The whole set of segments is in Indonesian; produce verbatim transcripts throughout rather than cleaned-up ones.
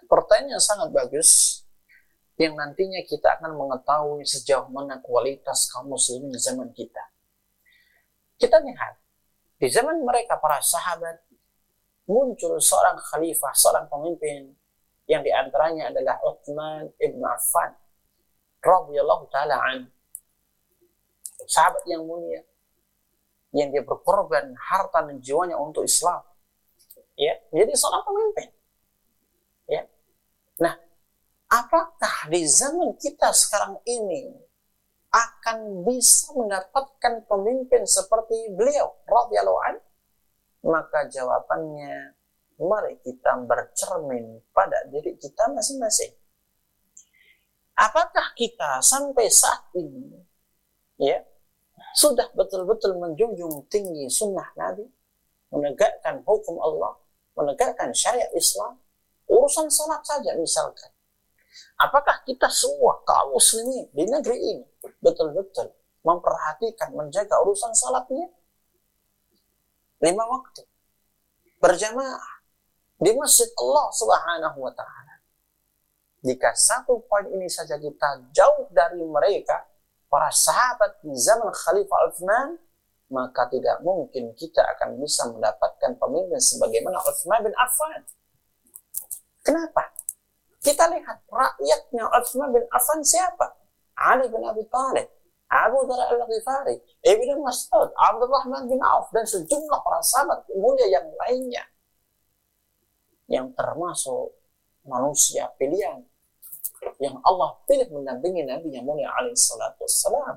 Pertanyaan yang sangat bagus, yang nantinya kita akan mengetahui sejauh mana kualitas kaum muslimin zaman kita. Kita lihat, di zaman mereka para sahabat, muncul seorang khalifah, seorang pemimpin, yang diantaranya adalah Uthman ibn Affan, radhiyallahu ta'ala an, sahabat yang mulia, yang dia berkorban harta dan jiwanya untuk Islam. Ya, jadi seorang pemimpin. Ya. Nah, apakah di zaman kita sekarang ini akan bisa mendapatkan pemimpin seperti beliau radhiyallahu an? Maka jawabannya, mari kita bercermin pada diri kita masing-masing. Apakah kita sampai saat ini ya sudah betul-betul menjunjung tinggi sunnah Nabi, menegakkan hukum Allah, menegakkan syariat Islam, urusan salat saja misalkan. Apakah kita semua kaum muslimin di negeri ini betul-betul memperhatikan, menjaga urusan salatnya? Lima waktu berjamaah di masjid Allah Subhanahu wa ta'ala. Jika satu poin ini saja kita jauh dari mereka, para sahabat di zaman Khalifah Uthman, maka tidak mungkin kita akan bisa mendapatkan pemimpin sebagaimana Uthman bin Affan. Kenapa? Kita lihat rakyatnya Uthman bin Affan siapa? Ali bin Abi Thalib, Abu Dzar al-Ghifari, Ibnu Mas'ud, Abdurrahman bin Auf, dan sejumlah para sahabat mulia yang lainnya, yang termasuk manusia pilihan yang Allah pilih mendampingi Nabi yang mulia alaihi salatu wassalam.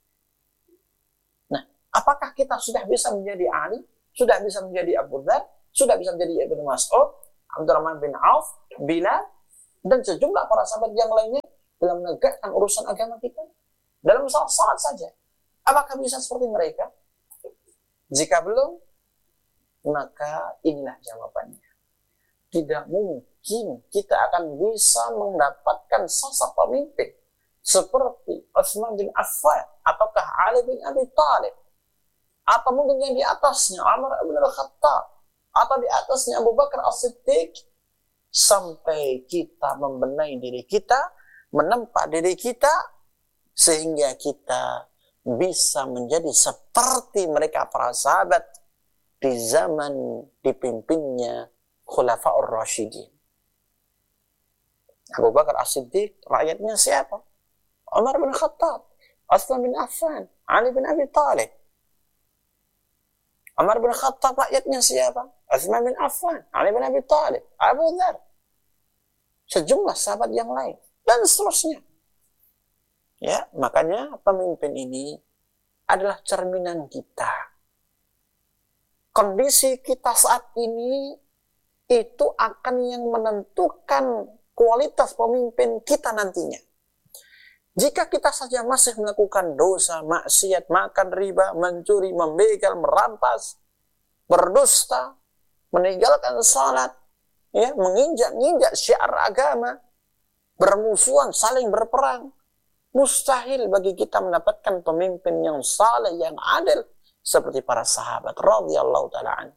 Nah, apakah kita sudah bisa menjadi Ali, sudah bisa menjadi Abu Dzar, sudah bisa menjadi Ibnu Mas'ud, Abdurrahman bin Auf, Bilal, dan sejumlah para sahabat yang lainnya dalam menegakkan urusan agama kita? Dalam salat salat saja, apakah bisa seperti mereka? Jika belum, maka inilah jawabannya. Tidak mungkin kita akan bisa mendapatkan sosok pemimpin seperti Utsman bin Affan, ataukah Ali bin Abi Thalib, atau mungkin yang di atasnya Umar bin Khattab, atau di atasnya Abu Bakar As-Siddiq, sampai kita membenahi diri kita, menempa diri kita, sehingga kita bisa menjadi seperti mereka para sahabat di zaman dipimpinnya Khulafaur Rasyidin. Abu Bakar As-Siddiq, rakyatnya siapa? Umar bin Khattab, Utsman bin Affan, Ali bin Abi Thalib. Umar bin Khattab, rakyatnya siapa? Utsman bin Affan, Ali bin Abi Thalib, Abu Dzar, sejumlah sahabat yang lain, dan seterusnya. Ya, makanya pemimpin ini adalah cerminan kita. Kondisi kita saat ini itu akan yang menentukan kualitas pemimpin kita nantinya. Jika kita saja masih melakukan dosa, maksiat, makan riba, mencuri, membegal, merampas, berdusta, meninggalkan salat, ya, menginjak-injak syiar agama, bermusuhan, saling berperang, mustahil bagi kita mendapatkan pemimpin yang saleh, yang adil seperti para sahabat radhiyallahu ta'ala anhu.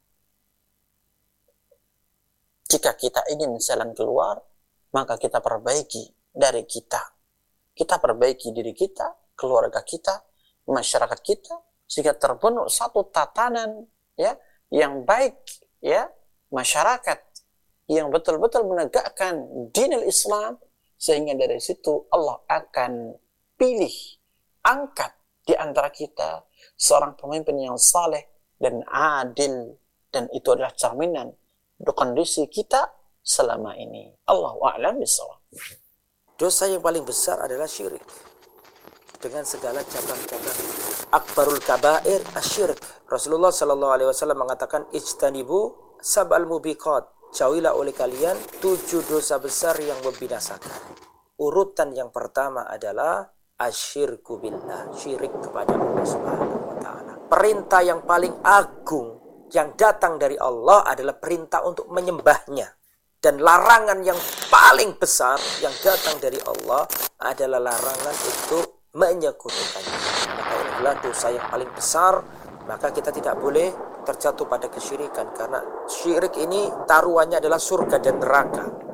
Jika kita ingin jalan keluar, maka kita perbaiki dari kita. Kita perbaiki diri kita, keluarga kita, masyarakat kita, sehingga terbentuk satu tatanan ya yang baik, ya, masyarakat yang betul-betul menegakkan dinul Islam, sehingga dari situ Allah akan pilih, angkat di antara kita seorang pemimpin yang saleh dan adil, dan itu adalah cerminan kondisi kita selama ini. Allahu a'lam bishawab. Dosa yang paling besar adalah syirik dengan segala cabang-cabang. Akbarul kabair asyirik. Rasulullah sallallahu alaihi wasallam mengatakan, ijtanibu sab'al mubiqat. Jauhilah oleh kalian tujuh dosa besar yang membinasakan. Urutan yang pertama adalah asyirku billah, syirik kepada Allah Subhanahu wa taala. Perintah yang paling agung yang datang dari Allah adalah perintah untuk menyembahnya. Dan larangan yang paling besar yang datang dari Allah adalah larangan untuk menyekutukannya. Maka ini adalah dosa yang paling besar. Maka kita tidak boleh terjatuh pada kesyirikan. Karena syirik ini taruhannya adalah surga dan neraka.